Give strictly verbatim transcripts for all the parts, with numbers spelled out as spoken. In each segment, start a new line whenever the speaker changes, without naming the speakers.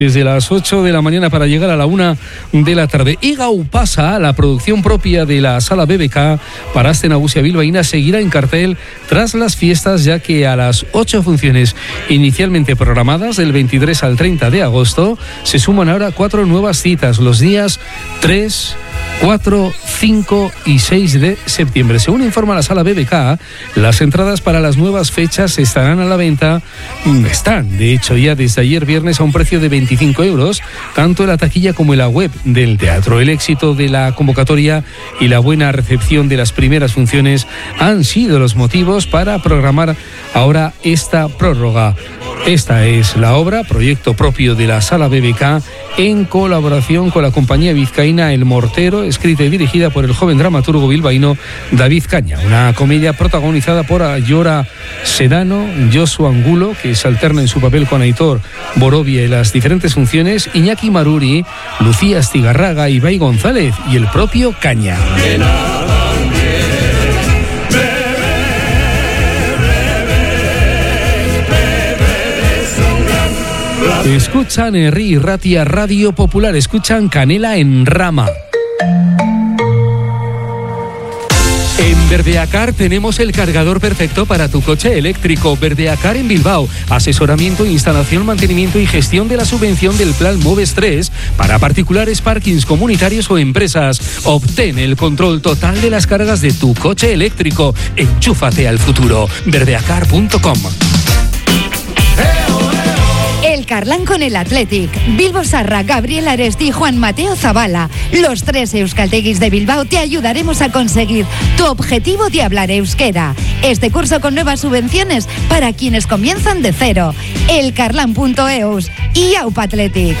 Desde las ocho de la mañana para llegar a la una de la tarde. Egau pasa, la producción propia de la Sala B B K para Aste Nagusia bilbaína, seguirá en cartel tras las fiestas, ya que a las ocho funciones inicialmente programadas del veintitrés al treinta de agosto se suman ahora cuatro nuevas citas los días tres, cuatro, cinco y seis de septiembre. Según informa la Sala B B K, las entradas para las nuevas fechas estarán a la venta, están de hecho ya desde ayer viernes a un precio de veinticinco euros, tanto en la taquilla como en la web del teatro. El éxito de la convocatoria y la buena recepción de las primeras funciones han sido los motivos para programar ahora esta prórroga. Esta es la obra, proyecto propio de la Sala B B K, en colaboración con la compañía vizcaína El Mortero, escrita y dirigida por el joven dramaturgo bilbaíno David Caña. Una comedia protagonizada por Ayora Sedano, Josu Angulo, que se alterna en su papel con Aitor Borovia en las diferentes funciones, Iñaki Maruri, Lucía Estigarraga, Ibai González y el propio Caña. Escuchan Herri Ratia Radio Popular, escuchan Canela en Rama. En Verdeacar tenemos el cargador perfecto para tu coche eléctrico. Verdeacar en Bilbao. Asesoramiento, instalación, mantenimiento y gestión de la subvención del Plan Moves tres para particulares, parkings comunitarios o empresas. Obtén el control total de las cargas de tu coche eléctrico. Enchúfate al futuro. verdeacar punto com.
El Carlán con el Athletic. Bilbo Sarra, Gabriel Aresti y Juan Mateo Zabala. Los tres euskalteguis de Bilbao te ayudaremos a conseguir tu objetivo de hablar euskera. Este curso con nuevas subvenciones para quienes comienzan de cero. el carlán punto eus y Aupa Athletic.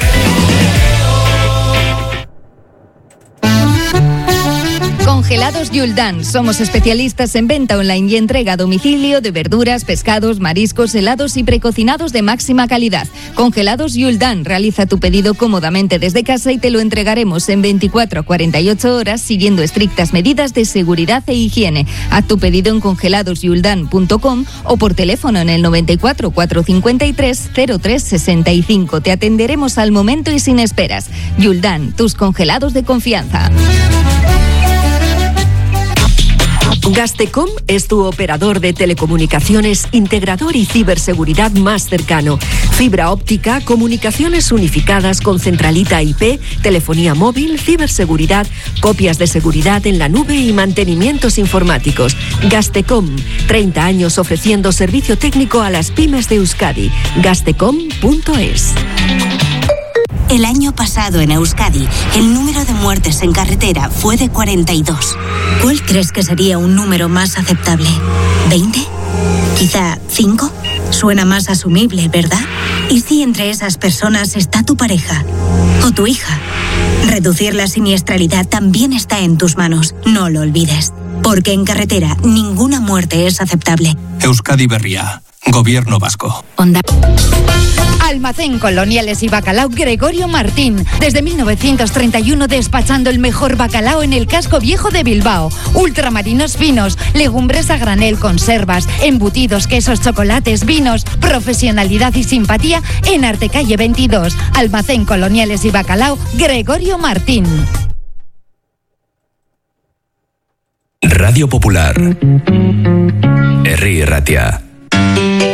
Congelados Yuldan. Somos especialistas en venta online y entrega a domicilio de verduras, pescados, mariscos, helados y precocinados de máxima calidad. Congelados Yuldan. Realiza tu pedido cómodamente desde casa y te lo entregaremos en veinticuatro a cuarenta y ocho horas siguiendo estrictas medidas de seguridad e higiene. Haz tu pedido en congelados yuldan punto com o por teléfono en el noventa y cuatro, cuatrocientos cincuenta y tres, cero tres sesenta y cinco. Te atenderemos al momento y sin esperas. Yuldan, tus congelados de confianza.
Gastecom es tu operador de telecomunicaciones, integrador y ciberseguridad más cercano. Fibra óptica, comunicaciones unificadas con centralita I P, telefonía móvil, ciberseguridad, copias de seguridad en la nube y mantenimientos informáticos. Gastecom, treinta años ofreciendo servicio técnico a las pymes de Euskadi. gastecom punto es.
El año pasado en Euskadi, el número de muertes en carretera fue de cuarenta y dos. ¿Cuál crees que sería un número más aceptable? ¿veinte? ¿Quizá cinco? Suena más asumible, ¿verdad? ¿Y si entre esas personas está tu pareja o tu hija? Reducir la siniestralidad también está en tus manos. No lo olvides. Porque en carretera ninguna muerte es aceptable.
Euskadi Berria. Gobierno vasco.
Onda. Almacén Coloniales y Bacalao Gregorio Martín. Desde mil novecientos treinta y uno despachando el mejor bacalao en el casco viejo de Bilbao. Ultramarinos finos, legumbres a granel, conservas, embutidos, quesos, chocolates, vinos. Profesionalidad y simpatía en Artecalle veintidós. Almacén Coloniales y Bacalao Gregorio Martín.
Radio Popular. Herri Ratia.